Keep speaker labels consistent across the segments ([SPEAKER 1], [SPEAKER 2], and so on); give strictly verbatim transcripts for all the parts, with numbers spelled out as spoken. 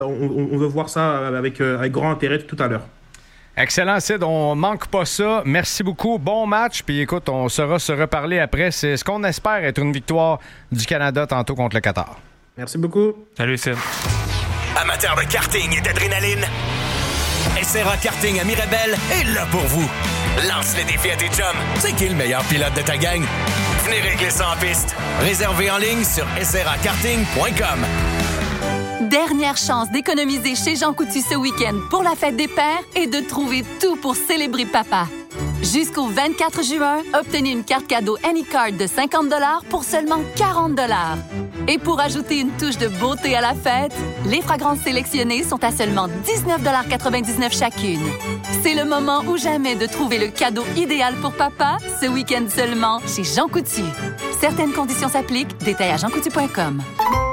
[SPEAKER 1] on, on, on veut voir ça avec, euh, avec grand intérêt tout à l'heure.
[SPEAKER 2] Excellent, Sid. On manque pas ça. Merci beaucoup. Bon match. Puis écoute, on saura se reparler après. C'est ce qu'on espère être une victoire du Canada tantôt contre le Qatar.
[SPEAKER 1] Merci beaucoup.
[SPEAKER 3] Salut, Sid.
[SPEAKER 4] Amateur de karting et d'adrénaline, S R A Karting à Mirabel est là pour vous. Lance le défi à tes chums. C'est qui le meilleur pilote de ta gang? Venez régler ça en piste. Réservez en ligne sur s r a karting point com.
[SPEAKER 5] Dernière chance d'économiser chez Jean Coutu ce week-end pour la fête des pères et de trouver tout pour célébrer papa. Jusqu'au vingt-quatre juin, obtenez une carte cadeau Anycard de cinquante dollars pour seulement quarante dollars. Et pour ajouter une touche de beauté à la fête, les fragrances sélectionnées sont à seulement dix-neuf quatre-vingt-dix-neuf chacune. C'est le moment ou jamais de trouver le cadeau idéal pour papa, ce week-end seulement chez Jean Coutu. Certaines conditions s'appliquent. Détails à jean coutu point com.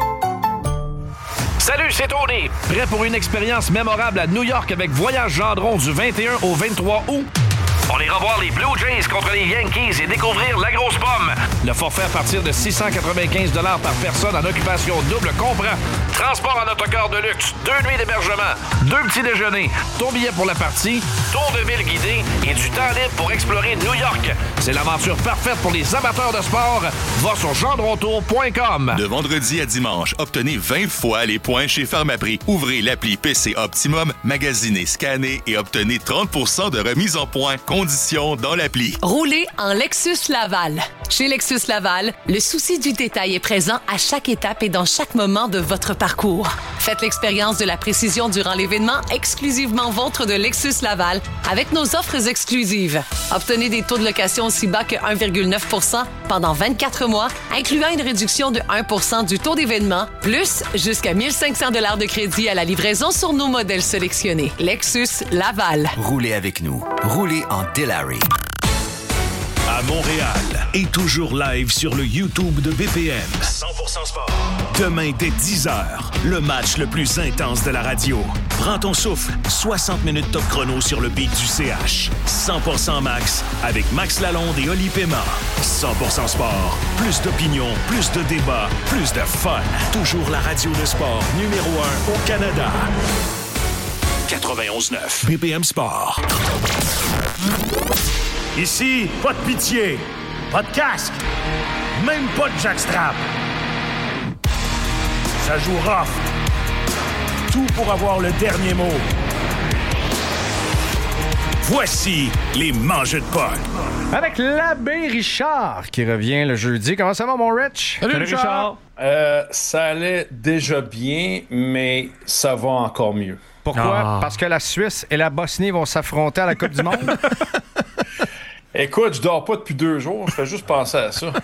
[SPEAKER 6] Salut, c'est Tony! Prêt pour une expérience mémorable à New York avec Voyage Gendron du vingt et un au vingt-trois août? On ira voir les Blue Jays contre les Yankees et découvrir la grosse pomme. Le forfait à partir de six cent quatre-vingt-quinze dollars par personne en occupation double comprend transport en autocar de luxe, deux nuits d'hébergement, deux petits déjeuners, ton billet pour la partie, tour de ville guidé et du temps libre pour explorer New York. C'est l'aventure parfaite pour les amateurs de sport. Va sur gendrontour point com.
[SPEAKER 7] De vendredi à dimanche, obtenez vingt fois les points chez Pharmaprix. Ouvrez l'appli P C Optimum, magasinez, scannez et obtenez trente pour cent de remise en points. Conditions dans l'appli.
[SPEAKER 8] Roulez en Lexus Laval. Chez Lexus Laval, le souci du détail est présent à chaque étape et dans chaque moment de votre parcours. Faites l'expérience de la précision durant l'événement exclusivement vôtre de Lexus Laval avec nos offres exclusives. Obtenez des taux de location aussi bas que un virgule neuf pour cent pendant vingt-quatre mois, incluant une réduction de un pour cent du taux d'événement, plus jusqu'à mille cinq cents dollars de crédit à la livraison sur nos modèles sélectionnés. Lexus Laval.
[SPEAKER 4] Roulez avec nous. Roulez en Delary.
[SPEAKER 9] À Montréal et toujours live sur le YouTube de B P M.
[SPEAKER 4] cent pour cent sport.
[SPEAKER 9] Demain dès dix heures, le match le plus intense de la radio. Prends ton souffle, soixante minutes top chrono sur le beat du C H. cent pour cent Max avec Max Lalonde et Oli Paiement. cent pour cent sport, plus d'opinion, plus de débats, plus de fun. Toujours la radio de sport numéro un au Canada. quatre-vingt-onze neuf B P M Sport.
[SPEAKER 10] Ici, pas de pitié, pas de casque, même pas de jackstrap. Ça joue rough. Tout pour avoir le dernier mot. Voici les mangeux de potes.
[SPEAKER 2] Avec l'abbé Richard qui revient le jeudi. Comment ça va, mon Rich?
[SPEAKER 3] Salut, Salut Richard. Richard.
[SPEAKER 11] Euh, ça allait déjà bien, mais ça va encore mieux.
[SPEAKER 2] Pourquoi?
[SPEAKER 11] Ah.
[SPEAKER 2] Parce que la Suisse et la Bosnie vont s'affronter à la Coupe du Monde?
[SPEAKER 11] Écoute, je dors pas depuis deux jours. Je fais juste penser à ça.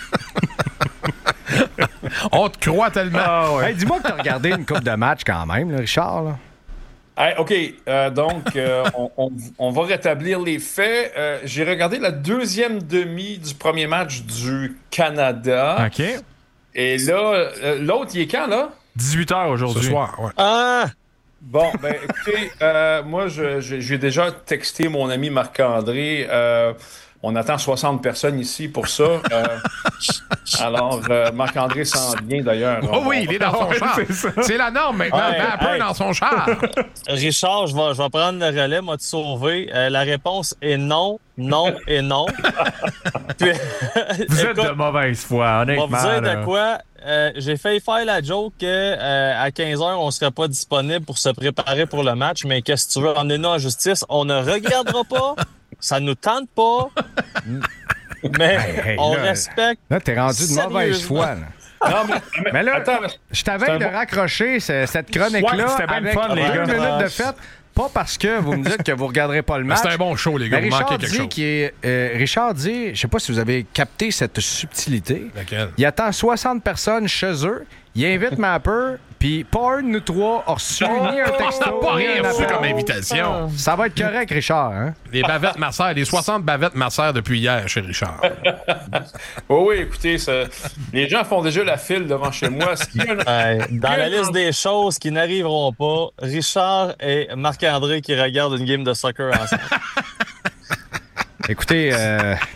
[SPEAKER 3] On te croit tellement.
[SPEAKER 2] Ah, ouais. Hey, dis-moi que tu as regardé une coupe de match quand même, là, Richard. Là.
[SPEAKER 11] Hey, OK. Euh, donc, euh, on, on, on va rétablir les faits. Euh, j'ai regardé la deuxième demi du premier match du Canada.
[SPEAKER 3] OK.
[SPEAKER 11] Et là, euh, l'autre, il est quand, là?
[SPEAKER 3] dix-huit heures aujourd'hui.
[SPEAKER 11] Ce soir, ouais. Ah! Bon, ben écoutez, euh, moi, je, je, j'ai déjà texté mon ami Marc-André. Euh, on attend soixante personnes ici pour ça. Euh, alors, euh, Marc-André s'en vient d'ailleurs.
[SPEAKER 3] Oh oui, il est dans son
[SPEAKER 11] ouais,
[SPEAKER 3] char. C'est, c'est la norme maintenant.
[SPEAKER 12] Ouais,
[SPEAKER 3] Ben, un peu
[SPEAKER 12] hey.
[SPEAKER 3] dans son char.
[SPEAKER 12] Richard, je vais, je vais prendre le relais, moi, te sauver. Euh, la réponse est non, non et non. Puis,
[SPEAKER 3] vous
[SPEAKER 12] écoute,
[SPEAKER 3] êtes de mauvaise foi,
[SPEAKER 12] on
[SPEAKER 3] honnêtement.
[SPEAKER 12] va vous dire
[SPEAKER 3] là.
[SPEAKER 12] de quoi. Euh, j'ai failli faire la joke que euh, à quinze heures, on serait pas disponible pour se préparer pour le match, mais qu'est-ce que tu veux, emmener-nous en justice? On ne regardera pas. Ça nous tente pas. Mais
[SPEAKER 2] Hey, hey,
[SPEAKER 12] on
[SPEAKER 2] là,
[SPEAKER 12] respecte.
[SPEAKER 2] Là, t'es rendu de mauvaise foi. Là.
[SPEAKER 11] Non, mais,
[SPEAKER 2] mais là,
[SPEAKER 11] attends,
[SPEAKER 2] je t'avais de
[SPEAKER 11] bon...
[SPEAKER 2] raccrocher ce, cette chronique-là
[SPEAKER 3] Ouais, c'était bien
[SPEAKER 2] avec
[SPEAKER 3] le fun, les
[SPEAKER 2] deux
[SPEAKER 3] gars.
[SPEAKER 2] minutes de fête. Pas parce que vous me dites que vous regarderez pas le match.
[SPEAKER 3] C'est un bon show, les gars.
[SPEAKER 2] Mais
[SPEAKER 3] Vous
[SPEAKER 2] Richard
[SPEAKER 3] manquez quelque
[SPEAKER 2] dit
[SPEAKER 3] chose.
[SPEAKER 2] qu'il est, euh, Richard dit, je sais pas si vous avez capté cette subtilité.
[SPEAKER 3] Laquelle?
[SPEAKER 2] Il attend soixante personnes chez eux. Il invite Mapper, puis pas un de nous trois a reçu ni un texto,
[SPEAKER 3] Pas
[SPEAKER 2] ni
[SPEAKER 3] rien
[SPEAKER 2] un
[SPEAKER 3] reçu
[SPEAKER 2] appel.
[SPEAKER 3] comme invitation.
[SPEAKER 2] Ça va être correct, Richard. Hein?
[SPEAKER 3] Les bavettes Mercer, les soixante bavettes Mercer depuis hier chez Richard.
[SPEAKER 11] Oh oui, écoutez, ça... les gens font déjà la file devant chez moi.
[SPEAKER 12] Ouais, dans la liste des choses qui n'arriveront pas, Richard et Marc-André qui regardent une game de soccer ensemble.
[SPEAKER 2] Écoutez, euh,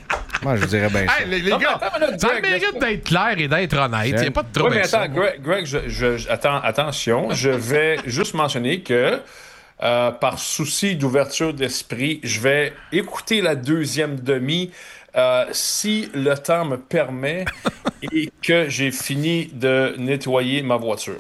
[SPEAKER 2] Moi, je dirais bien ça.
[SPEAKER 3] Hey, les, les gars, ça a le mérite d'être clair et d'être honnête. Il n'y a pas de trouble.
[SPEAKER 11] Oui, mais attends, Greg, Greg je, je, attends, attention, je vais juste mentionner que euh, par souci d'ouverture d'esprit, je vais écouter la deuxième demi euh, si le temps me permet et que j'ai fini de nettoyer ma voiture.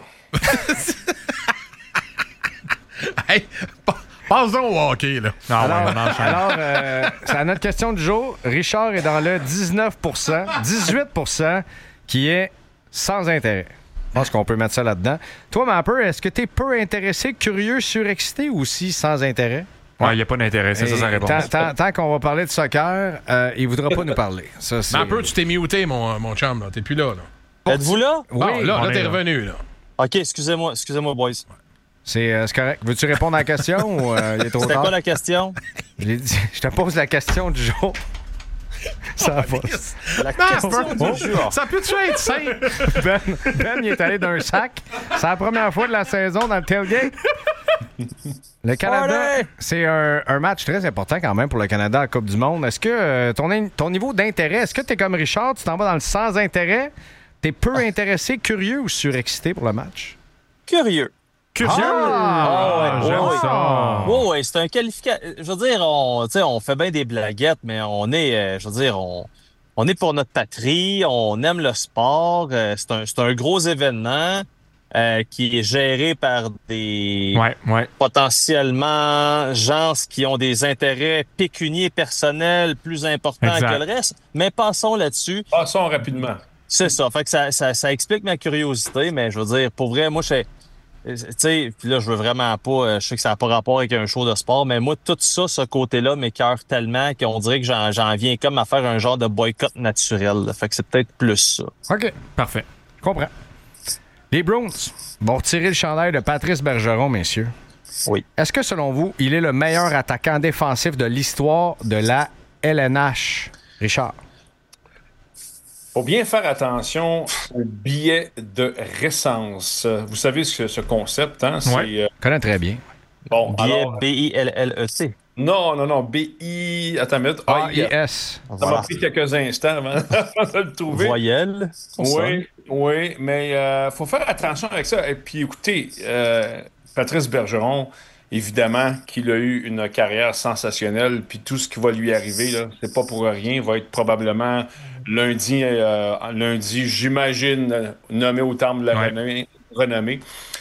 [SPEAKER 3] Hey, passons au hockey, là.
[SPEAKER 2] Non, alors, ouais, alors euh, c'est à notre question du jour. Richard est dans le dix-neuf pour cent, dix-huit pour cent qui est sans intérêt. Je pense qu'on peut mettre ça là-dedans. Toi, Mapper, est-ce que tu es peu intéressé, curieux, surexcité ou aussi sans intérêt?
[SPEAKER 13] Ouais, il n'y a pas d'intérêt, c'est ça sa réponse.
[SPEAKER 2] Tant, tant, tant qu'on va parler de soccer, euh, il ne voudra pas nous parler. Ça, c'est...
[SPEAKER 3] Mapper, tu t'es muté, mon, mon chum, là. T'es plus là, là.
[SPEAKER 12] Êtes-vous là?
[SPEAKER 2] Oui,
[SPEAKER 3] ah, là, là t'es
[SPEAKER 13] là.
[SPEAKER 3] revenu, là.
[SPEAKER 12] OK, excusez-moi, excusez-moi, boys.
[SPEAKER 2] C'est, euh, c'est correct. Veux-tu répondre à la question ou euh, il est trop
[SPEAKER 12] C'était
[SPEAKER 2] tard?
[SPEAKER 12] quoi la question?
[SPEAKER 2] J'ai dit, je te pose la question du jour. Ça va.
[SPEAKER 12] La question
[SPEAKER 3] oh,
[SPEAKER 12] du jour.
[SPEAKER 3] Ça peut-tu être simple?
[SPEAKER 2] Ben, Ben, il est allé d'un sac. C'est la première fois de la saison dans le tailgate. Le Canada,
[SPEAKER 12] Allez!
[SPEAKER 2] c'est un, un match très important quand même pour le Canada à la Coupe du Monde. Est-ce que euh, ton, in- ton niveau d'intérêt, est-ce que tu es comme Richard, tu t'en vas dans le sans-intérêt? Tu es peu intéressé, curieux ou surexcité pour le match?
[SPEAKER 12] Curieux.
[SPEAKER 2] Curieux!
[SPEAKER 12] Ah, ouais,
[SPEAKER 13] j'aime
[SPEAKER 12] ouais,
[SPEAKER 13] ça.
[SPEAKER 12] Oui, ouais, c'est un qualificateur. Je veux dire, on, tu sais, on fait bien des blaguettes, mais on est, euh, je veux dire, on, on est pour notre patrie, on aime le sport. euh, c'est un, c'est un gros événement euh, qui est géré par des
[SPEAKER 13] Ouais, ouais.
[SPEAKER 12] potentiellement gens qui ont des intérêts pécuniers personnels plus importants
[SPEAKER 13] Exact.
[SPEAKER 12] que le reste. Mais passons là-dessus.
[SPEAKER 11] Passons rapidement.
[SPEAKER 12] C'est ça. Fait que ça, ça, ça explique ma curiosité, mais je veux dire, pour vrai, moi, je tu sais, puis là, je veux vraiment pas, je sais que ça n'a pas rapport avec un show de sport, mais moi, tout ça, ce côté-là, m'écoeure tellement qu'on dirait que j'en, j'en viens comme à faire un genre de boycott naturel. Là. Fait que c'est peut-être plus ça.
[SPEAKER 2] OK.
[SPEAKER 13] Parfait.
[SPEAKER 2] Je comprends. Les Bruins vont retirer le chandail de Patrice Bergeron, messieurs.
[SPEAKER 12] Oui.
[SPEAKER 2] Est-ce que, selon vous, il est le meilleur attaquant défensif de l'histoire de la L N H? Richard?
[SPEAKER 11] Faut bien faire attention au biais de récence. Vous savez ce, ce concept, hein? C'est,
[SPEAKER 2] Oui,
[SPEAKER 11] euh,
[SPEAKER 2] je connais très bien.
[SPEAKER 11] Bon,
[SPEAKER 12] Biais
[SPEAKER 11] alors,
[SPEAKER 12] B I L L E C.
[SPEAKER 11] non, non, non, B I... Attends une minute.
[SPEAKER 2] A I S.
[SPEAKER 11] Ça
[SPEAKER 12] Voilà.
[SPEAKER 11] m'a pris quelques instants avant, avant de le trouver.
[SPEAKER 12] Voyelle.
[SPEAKER 11] Oui, oui, mais il euh, faut faire attention avec ça. Et puis, écoutez, euh, Patrice Bergeron, évidemment qu'il a eu une carrière sensationnelle, puis tout ce qui va lui arriver, là, c'est pas pour rien. Il va être probablement lundi, euh, lundi, j'imagine, nommé au temple de la
[SPEAKER 13] Ouais.
[SPEAKER 11] renommée, renommée.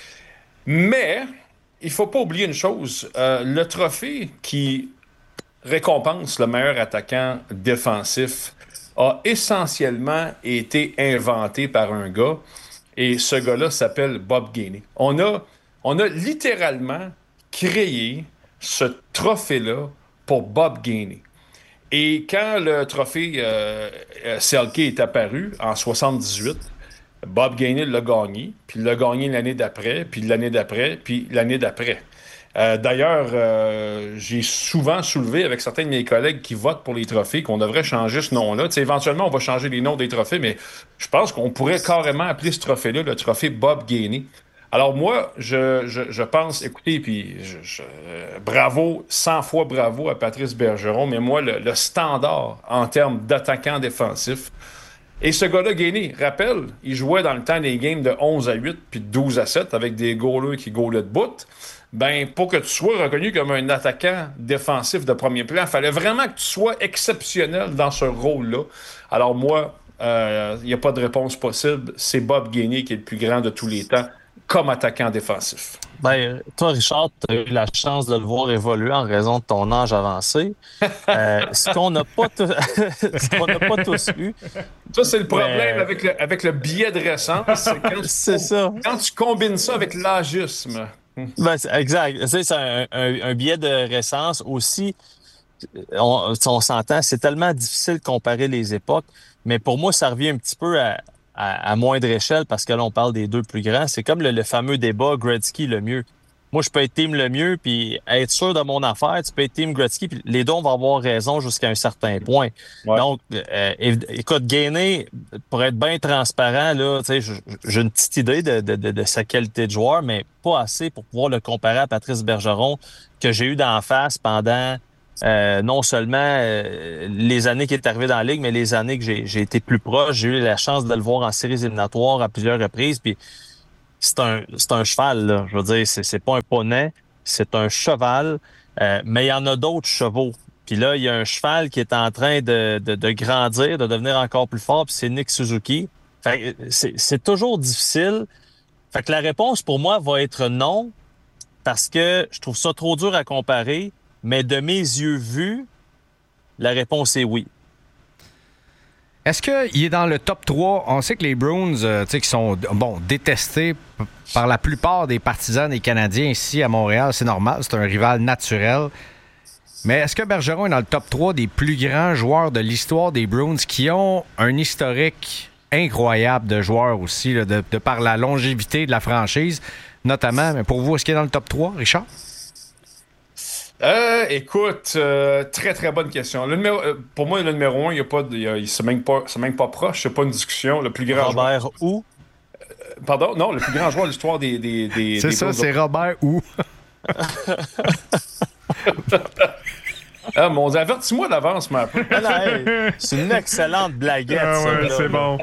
[SPEAKER 11] Mais il faut pas oublier une chose. Euh, le trophée qui récompense le meilleur attaquant défensif a essentiellement été inventé par un gars, et ce gars-là s'appelle Bob Gainey. On a, on a littéralement créé ce trophée-là pour Bob Gainey. Et quand le trophée euh, Selke est apparu en soixante-dix-huit, Bob Gainey l'a gagné, puis il l'a gagné l'année d'après, puis l'année d'après, puis l'année d'après. Euh, d'ailleurs, euh, j'ai souvent soulevé avec certains de mes collègues qui votent pour les trophées qu'on devrait changer ce nom-là. T'sais, éventuellement, on va changer les noms des trophées, mais je pense qu'on pourrait carrément appeler ce trophée-là le trophée Bob Gainey. Alors moi, je, je, je pense, écoutez, puis je, je, euh, bravo, cent fois bravo à Patrice Bergeron, mais moi, le, le standard en termes d'attaquant défensif, et ce gars-là, Gainey, rappelle, il jouait dans le temps des games de onze à huit puis de douze à sept avec des goalers qui goalaient de bout. Ben, pour que tu sois reconnu comme un attaquant défensif de premier plan, il fallait vraiment que tu sois exceptionnel dans ce rôle-là. Alors moi, il euh, n'y a pas de réponse possible. C'est Bob Gainey qui est le plus grand de tous les temps comme attaquant défensif.
[SPEAKER 12] Ben, toi, Richard, tu as eu la chance de le voir évoluer en raison de ton âge avancé. Euh, ce qu'on n'a pas, t- ce qu'on n'a pas tous eu.
[SPEAKER 11] Ça, c'est le problème
[SPEAKER 12] Mais...
[SPEAKER 11] avec, le, avec le biais de récence. C'est quand, tu,
[SPEAKER 12] c'est ça.
[SPEAKER 11] quand tu combines ça avec l'agisme.
[SPEAKER 12] Ben, c'est, exact. Tu sais, c'est un, un, un biais de récence aussi. On, on s'entend, c'est tellement difficile de comparer les époques. Mais pour moi, ça revient un petit peu à, à, à moindre échelle parce que là, on parle des deux plus grands. C'est comme le, le fameux débat Gretzky le mieux. Moi, je peux être team le mieux puis être sûr de mon affaire. Tu peux être team Gretzky puis les deux, on va avoir raison jusqu'à un certain point. Ouais. Donc, euh, écoute, Gainey, pour être bien transparent, là, tu sais, j'ai une petite idée de, de, de, de sa qualité de joueur, mais pas assez pour pouvoir le comparer à Patrice Bergeron que j'ai eu d'en face pendant Euh, non seulement euh, les années qu'il est arrivé dans la Ligue, mais les années que j'ai, j'ai été plus proche. J'ai eu la chance de le voir en séries éliminatoires à plusieurs reprises. Puis c'est un, c'est un cheval, là. Je veux dire, c'est, c'est pas un poney, c'est un cheval. Euh, mais il y en a d'autres chevaux. Puis là, il y a un cheval qui est en train de, de, de grandir, de devenir encore plus fort, puis c'est Nick Suzuki. Fait que c'est, c'est toujours difficile. Fait que la réponse pour moi va être non, parce que je trouve ça trop dur à comparer, mais de mes yeux vus, la réponse est oui.
[SPEAKER 2] Est-ce qu'il est dans le top trois? On sait que les Bruins, euh, tu sais, qui sont bon, détestés p- par la plupart des partisans des Canadiens ici à Montréal, c'est normal, c'est un rival naturel. Mais est-ce que Bergeron est dans le top trois des plus grands joueurs de l'histoire des Bruins qui ont un historique incroyable de joueurs aussi, là, de, de par la longévité de la franchise, notamment? Mais pour vous, est-ce qu'il est dans le top trois, Richard?
[SPEAKER 11] Euh, écoute, euh, très très bonne question. Le numéro, euh, pour moi, le numéro un, il y a pas, il, y a, il c'est même pas, c'est même pas proche, c'est pas une discussion. Le plus grand
[SPEAKER 12] Robert
[SPEAKER 11] joueur.
[SPEAKER 12] où?
[SPEAKER 11] Euh, pardon, non, le plus grand joueur de l'histoire des, des, des
[SPEAKER 2] C'est
[SPEAKER 11] des
[SPEAKER 2] ça,
[SPEAKER 11] Bruins.
[SPEAKER 2] c'est Robert où?
[SPEAKER 11] Ah, mon Dieu, avertis-moi d'avance, ma peu.
[SPEAKER 12] Hey, c'est une excellente blaguette,
[SPEAKER 13] Ah
[SPEAKER 12] ça.
[SPEAKER 13] ouais,
[SPEAKER 12] là,
[SPEAKER 13] c'est
[SPEAKER 12] là.
[SPEAKER 13] bon.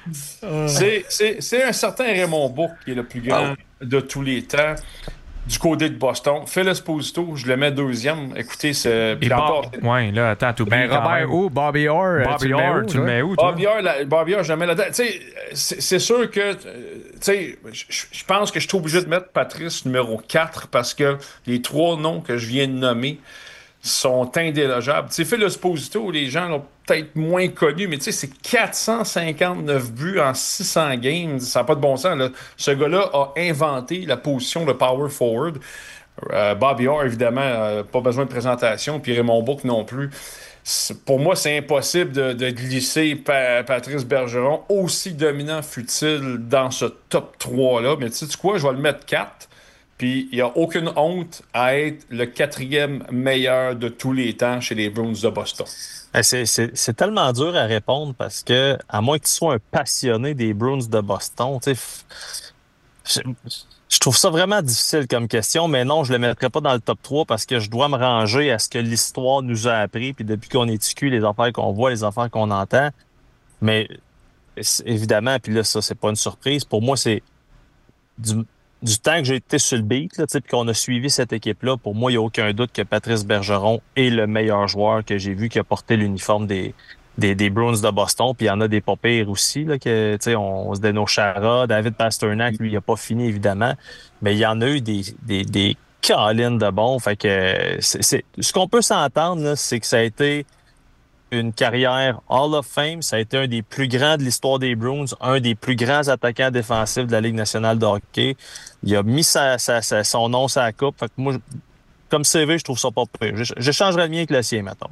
[SPEAKER 11] C'est, c'est, c'est un certain Raymond Bourque qui est le plus grand de tous les temps. Du côté de Boston. Phil Esposito, je le mets deuxième. Écoutez, c'est.
[SPEAKER 13] Et
[SPEAKER 11] puis
[SPEAKER 13] Bob-
[SPEAKER 11] encore.
[SPEAKER 13] Ouais, là, attends, t'oublies
[SPEAKER 2] Ben,
[SPEAKER 13] quand
[SPEAKER 2] Robert
[SPEAKER 13] même.
[SPEAKER 2] où? Bobby Orr? euh,
[SPEAKER 13] Bobby
[SPEAKER 2] tu le mets
[SPEAKER 13] Orr,
[SPEAKER 2] où,
[SPEAKER 13] tu le
[SPEAKER 2] toi?
[SPEAKER 13] mets où, toi?
[SPEAKER 11] Bobby Orr, la- Bobby Orr, je le mets là-dedans. Tu sais, c'est, c'est sûr que. euh, Tu sais, je je pense que je suis obligé de mettre Patrice numéro quatre parce que les trois noms que je viens de nommer sont indélogeables. Tu sais, Phil Esposito, les gens l'ont peut-être moins connu, mais tu sais, c'est quatre cent cinquante-neuf buts en six cents games. Ça n'a pas de bon sens, là. Ce gars-là a inventé la position de power forward. Euh, Bobby Orr, évidemment, euh, pas besoin de présentation, puis Raymond Bourque non plus. C'est- pour moi, c'est impossible de, de glisser Pa- Patrice Bergeron, aussi dominant fut-il dans ce top trois-là. Mais tu sais quoi, je vais le mettre quatre. Puis il n'y a aucune honte à être le quatrième meilleur de tous les temps chez les Bruins de Boston.
[SPEAKER 12] Eh, C'est, c'est, c'est tellement dur à répondre parce que, à moins que tu sois un passionné des Bruins de Boston, tu sais, f- je, je trouve ça vraiment difficile comme question, mais non, je le mettrai pas dans le top trois parce que je dois me ranger à ce que l'histoire nous a appris, puis depuis qu'on est T Q, les affaires qu'on voit, les affaires qu'on entend. Mais c'est- évidemment, puis là, ça, c'est pas une surprise. Pour moi, c'est du, du temps que j'ai été sur le beat, là, tu sais, puis qu'on a suivi cette équipe-là, pour moi, il n'y a aucun doute que Patrice Bergeron est le meilleur joueur que j'ai vu qui a porté l'uniforme des, des, des Bruins de Boston. Puis il y en a des pas pires aussi, là, que, tu sais, on, on se dénomme Chara, David Pasternak, lui, il n'a pas fini, évidemment. Mais il y en a eu des, des, des câlines de bons. Fait que c'est, c'est, ce qu'on peut s'entendre, là, c'est que ça a été une carrière Hall of Fame. Ça a été un des plus grands de l'histoire des Bruins, un des plus grands attaquants défensifs de la Ligue nationale de hockey. Il a mis sa, sa, sa, son nom sur la coupe. Fait que moi, je- comme C V, je trouve ça pas pire. Je, je changerais le mien que le sien, mettons.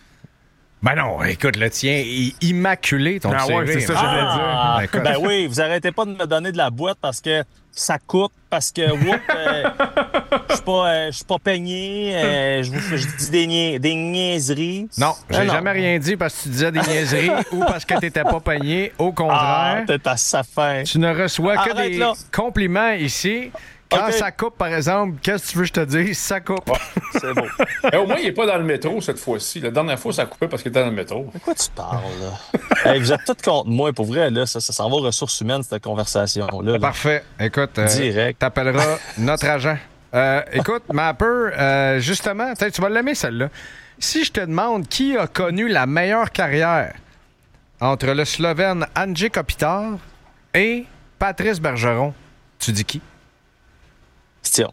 [SPEAKER 2] Ben non, écoute, le tien est immaculé, ton
[SPEAKER 13] Ah
[SPEAKER 2] C V.
[SPEAKER 13] ouais, c'est ça, j'allais
[SPEAKER 12] Ah,
[SPEAKER 2] Ben, écoute.
[SPEAKER 12] ben oui, vous arrêtez pas de me donner de la boîte parce que ça coupe, parce que whoop, euh, je suis pas, euh, je suis pas peigné, euh, je vous je dis des, nia- des niaiseries.
[SPEAKER 2] Non, j'ai
[SPEAKER 12] Ah, non.
[SPEAKER 2] jamais rien dit parce que tu disais des niaiseries ou parce que t'étais pas pogné. Au
[SPEAKER 12] Ah,
[SPEAKER 2] contraire,
[SPEAKER 12] t'es à sa fin.
[SPEAKER 2] tu ne reçois que
[SPEAKER 12] Arrête
[SPEAKER 2] des
[SPEAKER 12] là.
[SPEAKER 2] compliments ici. Quand
[SPEAKER 12] Ok.
[SPEAKER 2] ça coupe, par exemple, qu'est-ce que tu veux que je te dise? Ça coupe.
[SPEAKER 12] C'est beau.
[SPEAKER 11] Mais au moins, il n'est pas dans le métro cette fois-ci. La dernière fois, ça a coupé parce qu'il était dans le métro.
[SPEAKER 12] De quoi tu parles, là? Hey, vous êtes tous contre moi, pour vrai, là. Ça, ça s'en va aux ressources humaines, cette conversation-là. là.
[SPEAKER 2] Parfait. Écoute, euh,
[SPEAKER 12] Direct.
[SPEAKER 2] t'appelleras notre agent. Euh, écoute, Mapper, euh, justement, tu sais, tu vas l'aimer celle-là. Si je te demande qui a connu la meilleure carrière entre le Slovène Andrzej Kopitar et Patrice Bergeron, tu dis qui?
[SPEAKER 12] Question.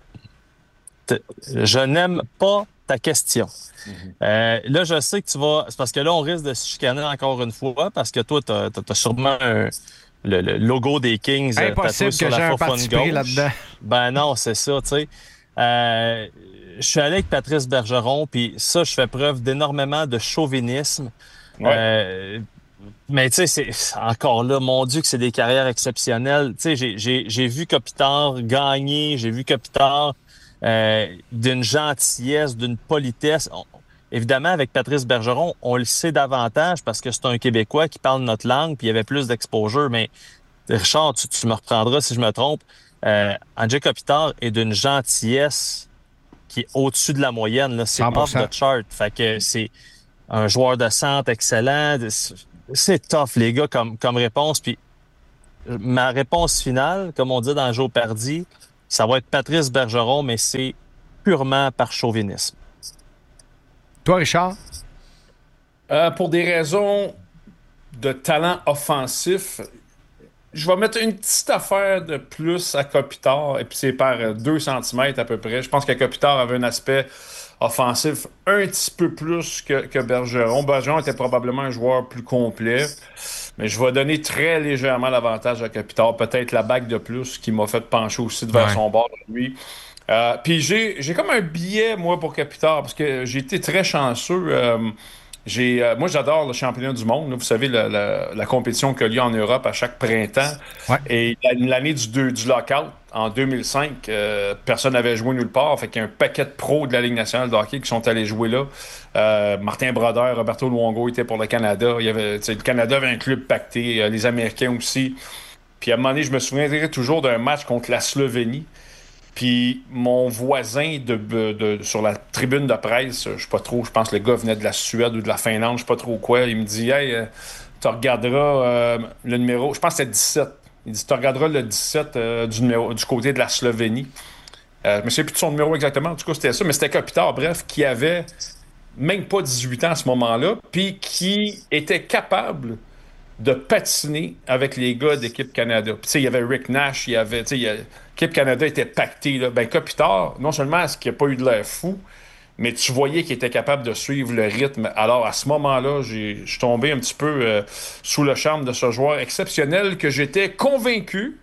[SPEAKER 12] T- Je n'aime pas ta question. Euh, là, je sais que tu vas... C'est parce que là, on risque de se chicaner encore une fois parce que toi, t'as, t'as, t'as sûrement un- le, le logo des Kings euh,
[SPEAKER 2] Impossible
[SPEAKER 12] tatoué sur
[SPEAKER 2] que j'ai
[SPEAKER 12] la
[SPEAKER 2] un
[SPEAKER 12] faufonne
[SPEAKER 2] parti pris
[SPEAKER 12] gauche.
[SPEAKER 2] là-dedans.
[SPEAKER 12] Ben non, c'est ça, tu sais. Euh, je suis allé avec Patrice Bergeron, puis ça, je fais preuve d'énormément de chauvinisme.
[SPEAKER 11] Ouais.
[SPEAKER 12] Euh, mais tu sais, c'est c'est encore là, mon Dieu, que c'est des carrières exceptionnelles. Tu sais, j'ai, j'ai, j'ai vu Kopitar gagner, j'ai vu Kopitar euh, d'une gentillesse, d'une politesse. On- évidemment, avec Patrice Bergeron, on le sait davantage parce que c'est un Québécois qui parle notre langue, puis il y avait plus d'exposure. Mais Richard, tu, tu me reprendras si je me trompe. Euh, Andrzej Kopitar est d'une gentillesse qui est au-dessus de la moyenne. Là. C'est
[SPEAKER 2] cent pour
[SPEAKER 12] off
[SPEAKER 2] cent.
[SPEAKER 12] the chart. Fait que c'est un joueur de centre excellent. C'est tough, les gars, comme, comme réponse. Puis ma réponse finale, comme on dit dans Joe Pardy, ça va être Patrice Bergeron, mais c'est purement par chauvinisme.
[SPEAKER 2] Toi, Richard?
[SPEAKER 11] Euh, pour des raisons de talent offensif, je vais mettre une petite affaire de plus à Kopitar, et puis c'est par deux centimètres à peu près. Je pense que Kopitar avait un aspect offensif un petit peu plus que, que Bergeron. Bergeron était probablement un joueur plus complet, mais je vais donner très légèrement l'avantage à Kopitar. Peut-être la bague de plus qui m'a fait pencher aussi devant
[SPEAKER 13] Ouais.
[SPEAKER 11] son bord de lui. Euh, puis j'ai, j'ai comme un billet, moi, pour Kopitar, parce que j'ai été très chanceux. Euh, j'ai, euh, moi, j'adore le championnat du monde. Là. Vous savez, la, la, la compétition qui a lieu en Europe à chaque printemps.
[SPEAKER 2] Ouais.
[SPEAKER 11] Et l'année du, deux, du lockout, en deux mille cinq, euh, personne n'avait joué nulle part. Fait qu'il y a un paquet de pros de la Ligue nationale de hockey qui sont allés jouer là. Euh, Martin Brodeur, Roberto Luongo étaient pour le Canada. Il y avait, le Canada avait un club pacté, euh, les Américains aussi. Puis à un moment donné, je me souviendrai toujours d'un match contre la Slovénie. Puis mon voisin de, de, de, sur la tribune de presse, je sais pas trop, je pense que le gars venait de la Suède ou de la Finlande, je sais pas trop quoi, il me dit « Hey, euh, tu regarderas euh, le numéro, je pense que c'est dix-sept. Il dit « Tu regarderas le dix-sept euh, du, numéro, du côté de la Slovénie. Euh, » Je me souviens plus de son numéro exactement, en tout cas c'était ça, mais c'était Kopitar, bref, qui avait même pas dix-huit ans à ce moment-là, puis qui était capable de patiner avec les gars d'équipe Canada. Puis tu sais, il y avait Rick Nash, il y avait, tu sais, l'équipe Canada était pactée, là. Ben Kopitar, non seulement est-ce qu'il n'a pas eu de l'air fou, mais tu voyais qu'il était capable de suivre le rythme. Alors à ce moment-là, j'ai, je suis tombé un petit peu euh, sous le charme de ce joueur exceptionnel que j'étais convaincu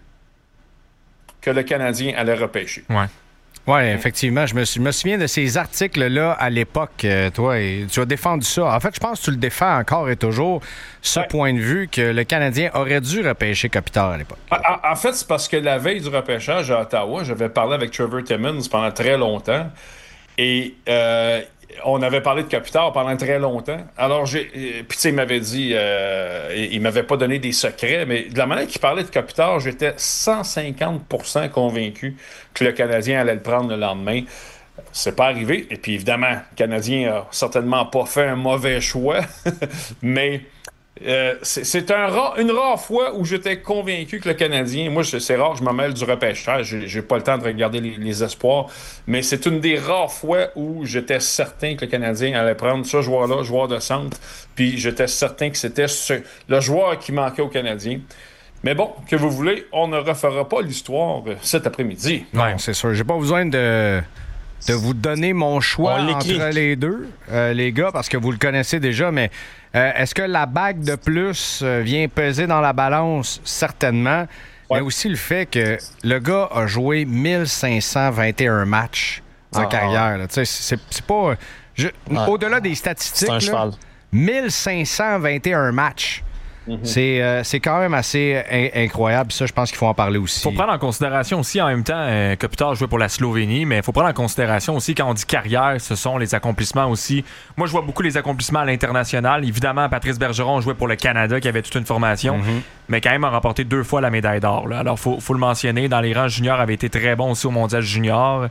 [SPEAKER 11] que le Canadien allait repêcher.
[SPEAKER 13] Ouais.
[SPEAKER 2] Oui, effectivement. Je me, je me souviens de ces articles-là à l'époque, euh, toi, et tu as défendu ça. En fait, je pense que tu le défends encore et toujours, ce
[SPEAKER 11] ouais.
[SPEAKER 2] point de vue que le Canadien aurait dû repêcher Kopitar à l'époque.
[SPEAKER 11] En, en fait, c'est parce que la veille du repêchage à Ottawa, j'avais parlé avec Trevor Timmons pendant très longtemps. Et euh, on avait parlé de Kopitar pendant très longtemps. Alors, j'ai, puis tu sais, il m'avait dit, euh, il m'avait pas donné des secrets, mais de la manière qu'il parlait de Kopitar, j'étais cent cinquante pour cent convaincu que le Canadien allait le prendre le lendemain. C'est pas arrivé. Et puis, évidemment, le Canadien a certainement pas fait un mauvais choix, mais euh, c'est, c'est un ra- une rare fois où j'étais convaincu que le Canadien, moi, c'est rare que je me mêle du repêchage, j'ai, j'ai pas le temps de regarder les, les espoirs, mais c'est une des rares fois où j'étais certain que le Canadien allait prendre ce joueur-là, joueur de centre, puis j'étais certain que c'était ce, le joueur qui manquait au Canadien. Mais bon, que vous voulez, on ne refera pas l'histoire cet après-midi.
[SPEAKER 2] Non, c'est sûr. J'ai pas besoin de, de vous donner mon choix
[SPEAKER 12] On
[SPEAKER 2] entre
[SPEAKER 12] l'écrit.
[SPEAKER 2] les deux, euh, les gars, parce que vous le connaissez déjà, mais euh, est-ce que la bague de plus euh, vient peser dans la balance? Certainement.
[SPEAKER 11] Ouais.
[SPEAKER 2] Mais aussi le fait que le gars a joué mille cinq cent vingt et un matchs en
[SPEAKER 12] Ah,
[SPEAKER 2] carrière. Là. Tu sais, C'est, c'est pas... je-
[SPEAKER 12] Ouais.
[SPEAKER 2] Au-delà des statistiques,
[SPEAKER 12] C'est un
[SPEAKER 2] là,
[SPEAKER 12] cheval.
[SPEAKER 2] mille cinq cent vingt et un matchs. Mm-hmm. C'est, euh, c'est quand même assez in- incroyable. Ça, je pense qu'il faut en parler aussi.
[SPEAKER 13] Il faut prendre en considération aussi, en même temps, euh, Kopitar jouait pour la Slovénie, mais il faut prendre en considération aussi, quand on dit carrière, ce sont les accomplissements aussi. Moi, je vois beaucoup les accomplissements à l'international. Évidemment, Patrice Bergeron jouait pour le Canada, qui avait toute une formation,
[SPEAKER 2] Mm-hmm.
[SPEAKER 13] mais quand même a remporté deux fois la médaille d'or. Là. Alors, il faut, faut le mentionner. Dans les rangs juniors, avait été très bon aussi au mondial junior.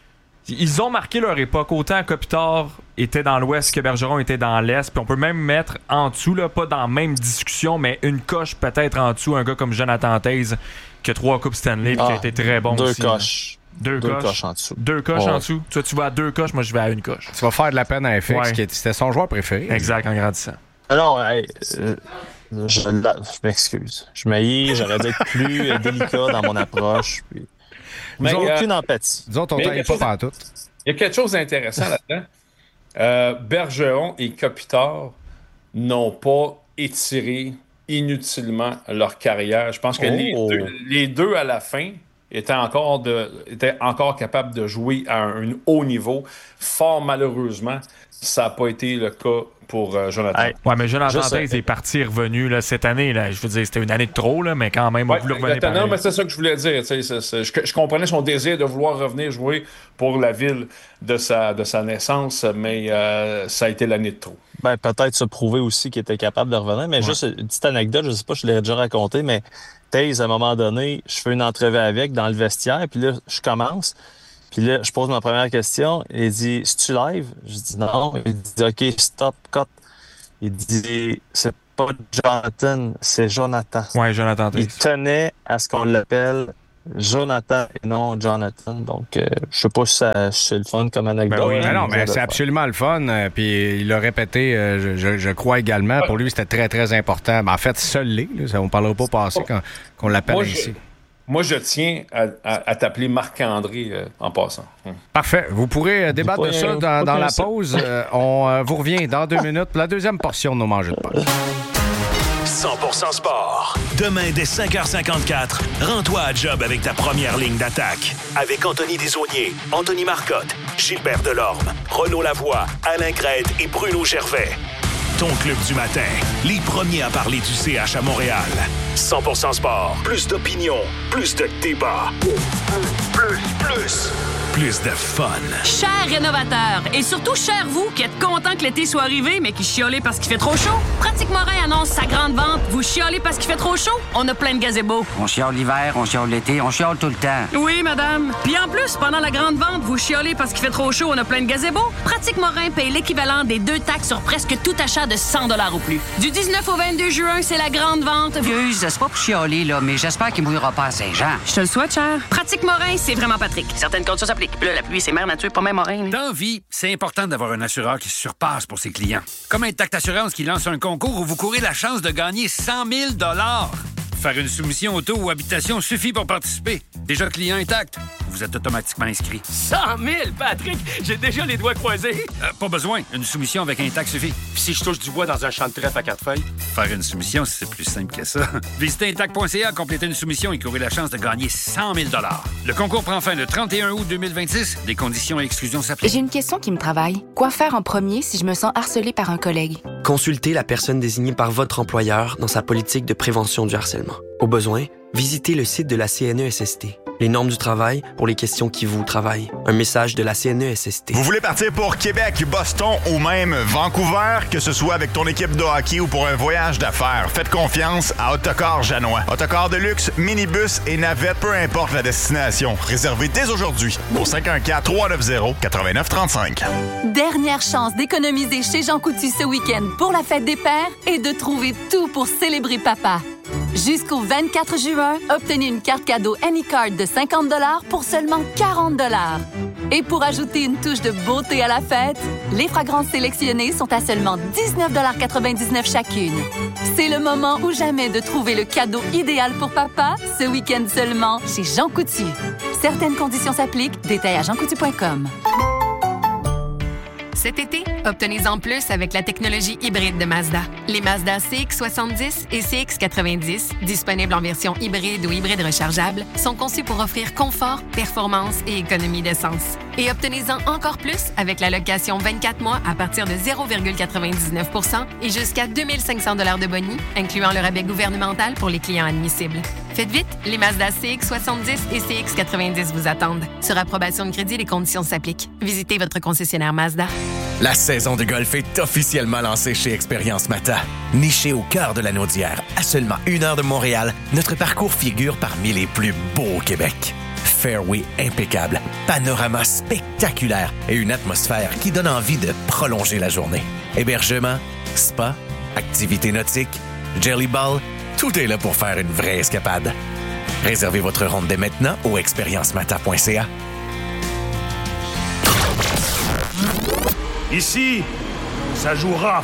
[SPEAKER 13] Ils ont marqué leur époque. Autant Kopitar était dans l'Ouest que Bergeron était dans l'Est. Puis on peut même mettre en dessous, là, pas dans la même discussion, mais une coche peut-être en dessous, un gars comme Jonathan Toews qui a trois Coupes Stanley et qui a été très bon
[SPEAKER 12] deux
[SPEAKER 13] aussi.
[SPEAKER 12] Coches.
[SPEAKER 13] Deux,
[SPEAKER 12] Deux
[SPEAKER 13] coches.
[SPEAKER 12] coches en dessous.
[SPEAKER 13] Deux coches
[SPEAKER 12] Ouais.
[SPEAKER 13] en dessous. Toi, tu vas à deux coches, moi je vais à une coche.
[SPEAKER 2] Tu vas faire de la peine à F X,
[SPEAKER 13] Ouais.
[SPEAKER 2] qui était- c'était son joueur préféré.
[SPEAKER 13] Exact, en grandissant.
[SPEAKER 12] Alors, hey, euh, je, la- je m'excuse. Je m'haïs, j'aurais dû être plus euh, délicat dans mon approche. Puis... Mais
[SPEAKER 11] Mais,
[SPEAKER 12] aucune
[SPEAKER 11] euh,
[SPEAKER 12] empathie.
[SPEAKER 2] Disons, on
[SPEAKER 11] Mais
[SPEAKER 2] t'aille
[SPEAKER 11] quelque
[SPEAKER 2] pas
[SPEAKER 11] chose-
[SPEAKER 2] pantoute.
[SPEAKER 11] Il y a quelque chose d'intéressant là-dedans. Euh, Bergeron et Kopitar n'ont pas étiré inutilement leur carrière. Je pense que
[SPEAKER 12] Oh.
[SPEAKER 11] les, deux, les deux, à la fin, étaient encore, de, étaient encore capables de jouer à un, un haut niveau. Fort malheureusement, ça n'a pas été le cas pour euh, Jonathan.
[SPEAKER 12] Hey,
[SPEAKER 13] Ouais, mais Jonathan
[SPEAKER 12] Juste,
[SPEAKER 13] Toews
[SPEAKER 12] euh,
[SPEAKER 13] est parti revenu là, cette année. Là. Je veux dire, c'était une année de trop, là, mais quand même, on
[SPEAKER 11] Ouais,
[SPEAKER 13] voulait revenir
[SPEAKER 11] exactement.
[SPEAKER 13] pareil.
[SPEAKER 11] Non, mais c'est ça que je voulais dire. tu sais, c'est- c'est- je, je comprenais son désir de vouloir revenir jouer pour la ville de sa, de sa naissance, mais euh, ça a été l'année de trop.
[SPEAKER 12] Ben, peut-être se prouver aussi qu'il était capable de revenir. Mais juste une petite anecdote, je sais pas, je l'ai déjà raconté, mais Toews, à un moment donné, je fais une entrevue avec dans le vestiaire, puis là, je commence. Puis là, je pose ma première question. Il dit, c'est-tu live? Je dis non. Il dit, OK, stop, cut. Il dit, c'est pas Jonathan, c'est Jonathan.
[SPEAKER 13] Ouais, Jonathan.
[SPEAKER 12] Il tenait à ce qu'on l'appelle Jonathan et non Jonathan. Donc, euh, je sais pas si ça, c'est le fun comme anecdote.
[SPEAKER 2] Ben oui, mais non, mais c'est
[SPEAKER 12] faire.
[SPEAKER 2] absolument le fun. euh, Puis il l'a répété, euh, je, je- je crois également. Pour lui, c'était très, très important. Ben, en fait, seul l'est. là, ça, on ne parlera pas passer quand- qu'on l'appelle
[SPEAKER 11] Moi, je-
[SPEAKER 2] ainsi.
[SPEAKER 11] Moi, je tiens à, à- à t'appeler Marc-André euh, en passant. Hum.
[SPEAKER 2] Parfait. Vous pourrez euh, débattre de
[SPEAKER 11] pas-
[SPEAKER 2] ça dans,
[SPEAKER 11] pas
[SPEAKER 2] dans la
[SPEAKER 11] qu'un seul.
[SPEAKER 2] pause. Euh, on euh, vous revient dans deux minutes pour la deuxième portion de nos mangeux de poche.
[SPEAKER 9] cent pour cent sport. Demain, dès cinq heures cinquante-quatre, rends-toi à job avec ta première ligne d'attaque. Avec Anthony Desaulniers, Anthony Marcotte, Gilbert Delorme, Renaud Lavoie, Alain Crête et Bruno Gervais. Ton club du matin, les premiers à parler du C H à Montréal. cent pour cent sport. Plus d'opinion, plus de débat. Plus, plus, plus de fun.
[SPEAKER 14] Chers rénovateurs, et surtout chers vous qui êtes contents que l'été soit arrivé, mais qui chiolez parce qu'il fait trop chaud, Pratique Morin annonce sa grande vente. Vous chiolez parce qu'il fait trop chaud? On a plein de gazebos.
[SPEAKER 15] On chiale l'hiver, on chiale l'été, on chiale tout le temps.
[SPEAKER 14] Oui, madame. Puis en plus, pendant la grande vente, vous chiolez parce qu'il fait trop chaud, on a plein de gazebos. Pratique Morin paye l'équivalent des deux taxes sur presque tout achat de cent dollars ou plus. Du dix-neuf au vingt-deux juin, c'est la grande vente.
[SPEAKER 15] Excuse, c'est pas pour chialer, là, mais j'espère qu'il mouillera pas à Saint-Jean.
[SPEAKER 14] Je te le souhaite, cher. Pratique Morin, c'est vraiment Patrick. Certaines conditions s'appliquent. Puis là, la pluie, c'est mère nature, pas même Morin. là.
[SPEAKER 16] Dans vie, c'est important d'avoir un assureur qui se surpasse pour ses clients. Comme Intact Assurance qui lance un concours où vous courez la chance de gagner cent mille dollars. Faire une soumission auto ou habitation suffit pour participer. Déjà client Intact, vous êtes automatiquement inscrit.
[SPEAKER 17] cent mille, Patrick! J'ai déjà les doigts croisés.
[SPEAKER 16] Euh, pas besoin, une soumission avec Intact suffit.
[SPEAKER 17] Puis si je touche du bois dans un champ de trèfle à quatre feuilles?
[SPEAKER 16] Faire une soumission, c'est plus simple que ça. Visitez intact point c a, complétez une soumission et courez la chance de gagner cent mille dollars. Le concours prend fin le trente et un août deux mille vingt-six. Des conditions et exclusions s'appliquent.
[SPEAKER 18] J'ai une question qui me travaille. Quoi faire en premier si je me sens harcelée par un collègue?
[SPEAKER 19] Consultez la personne désignée par votre employeur dans sa politique de prévention du harcèlement. Au besoin, visitez le site de la C N E S S T. Les normes du travail pour les questions qui vous travaillent. Un message de la C N E S S T.
[SPEAKER 20] Vous voulez partir pour Québec, Boston ou même Vancouver, que ce soit avec ton équipe de hockey ou pour un voyage d'affaires, faites confiance à Autocar Janois. Autocar de luxe, minibus et navette, peu importe la destination. Réservez dès aujourd'hui au cinq un quatre, trois neuf zéro, neuf neuf trois cinq.
[SPEAKER 5] Dernière chance d'économiser chez Jean Coutu ce week-end pour la fête des pères et de trouver tout pour célébrer papa. Jusqu'au vingt-quatre juin, obtenez une carte cadeau Anycard de cinquante dollars pour seulement quarante dollars. Et pour ajouter une touche de beauté à la fête, les fragrances sélectionnées sont à seulement dix-neuf quatre-vingt-dix-neuf chacune. C'est le moment ou jamais de trouver le cadeau idéal pour papa, ce week-end seulement chez Jean Coutu. Certaines conditions s'appliquent, détails à jean coutu point com.
[SPEAKER 21] Cet été, obtenez-en plus avec la technologie hybride de Mazda. Les Mazda C X soixante-dix et C X quatre-vingt-dix, disponibles en version hybride ou hybride rechargeable, sont conçus pour offrir confort, performance et économie d'essence. Et obtenez-en encore plus avec la location vingt-quatre mois à partir de zéro virgule quatre-vingt-dix-neuf pour cent et jusqu'à deux mille cinq cents dollars de boni, incluant le rabais gouvernemental pour les clients admissibles. Faites vite, les Mazda C X soixante-dix et C X quatre-vingt-dix vous attendent. Sur approbation de crédit, les conditions s'appliquent. Visitez votre concessionnaire Mazda.
[SPEAKER 4] La saison de golf est officiellement lancée chez Expérience Mata. Niché au cœur de la Naudière, à seulement une heure de Montréal, notre parcours figure parmi les plus beaux au Québec. Fairway impeccable, panorama spectaculaire et une atmosphère qui donne envie de prolonger la journée. Hébergement, spa, activités nautiques, jelly ball, tout est là pour faire une vraie escapade. Réservez votre ronde dès maintenant au expérience mata point c a.
[SPEAKER 10] Ici, ça joue rough.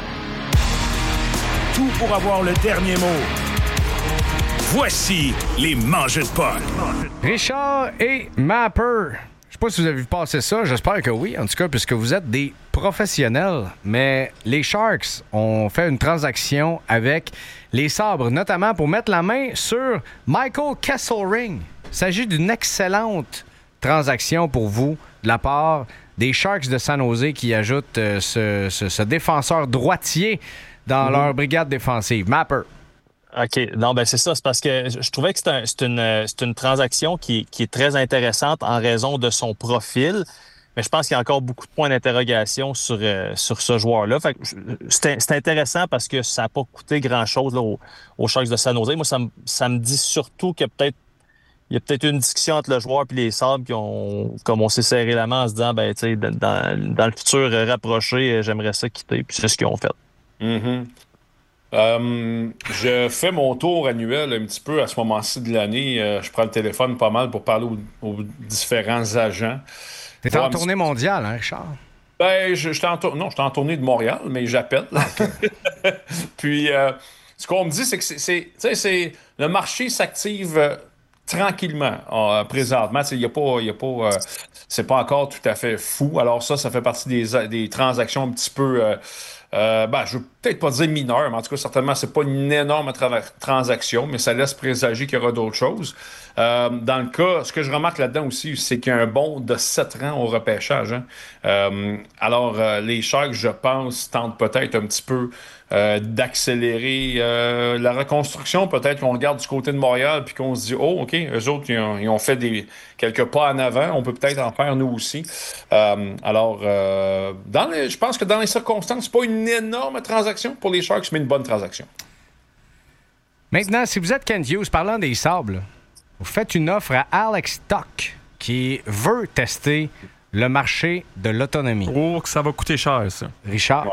[SPEAKER 10] Tout pour avoir le dernier mot. Voici les mangeux de Paul.
[SPEAKER 2] Richard et Mapper. Je sais pas si vous avez vu passer ça. J'espère que oui, en tout cas, puisque vous êtes des professionnels. Mais les Sharks ont fait une transaction avec les Sabres, notamment pour mettre la main sur Michael Kesselring. Il s'agit d'une excellente transaction pour vous de la part des Sharks de San Jose qui ajoutent euh, ce, ce, ce défenseur droitier dans mm-hmm. leur brigade défensive. Mapper.
[SPEAKER 12] OK. Non, ben c'est ça. C'est parce que je trouvais que c'est, un, c'est, une, c'est une transaction qui, qui est très intéressante en raison de son profil. Mais je pense qu'il y a encore beaucoup de points d'interrogation sur, euh, sur ce joueur-là. Fait que c'est, c'est intéressant parce que ça n'a pas coûté grand-chose là, aux, aux Sharks de San Jose. Moi, ça me, ça me dit surtout que peut-être il y a peut-être eu une discussion entre le joueur et les Sabres qui ont, comme on s'est serré la main en se disant, ben, tu sais, dans, dans le futur rapproché, j'aimerais ça quitter. Puis c'est ce qu'ils ont fait.
[SPEAKER 11] Mm-hmm. Euh, je fais mon tour annuel un petit peu à ce moment-ci de l'année. Euh, je prends le téléphone pas mal pour parler aux, aux différents agents.
[SPEAKER 2] T'es en tournée mondiale, hein, Richard?
[SPEAKER 11] Ben, je, je en tour... non, je suis en tournée de Montréal, mais j'appelle. Puis, euh, ce qu'on me dit, c'est que c'est, c'est, c'est le marché s'active euh, tranquillement euh, présentement. Il y a pas, y a pas, euh, c'est pas encore tout à fait fou. Alors ça, ça fait partie des, des transactions un petit peu... Euh, Euh, ben, je veux peut-être pas dire mineur, mais en tout cas, certainement, c'est pas une énorme tra- transaction, mais ça laisse présager qu'il y aura d'autres choses. Euh, dans le cas, ce que je remarque là-dedans aussi, c'est qu'il y a un bond de sept rangs au repêchage. Hein. Euh, alors, euh, les Sharks, je pense, tentent peut-être un petit peu euh, d'accélérer euh, la reconstruction. Peut-être qu'on regarde du côté de Montréal puis qu'on se dit, oh, OK, eux autres, ils ont, ils ont fait des, quelques pas en avant. On peut peut-être en faire, nous aussi. Euh, alors, euh, dans les, je pense que dans les circonstances, c'est pas une énorme transaction pour les Sharks, mais une bonne transaction.
[SPEAKER 2] Maintenant, si vous êtes Kent Hughes, parlant des Sables, vous faites une offre à Alex Tuch qui veut tester le marché de l'autonomie.
[SPEAKER 13] Oh, que ça va coûter cher, ça.
[SPEAKER 2] Richard?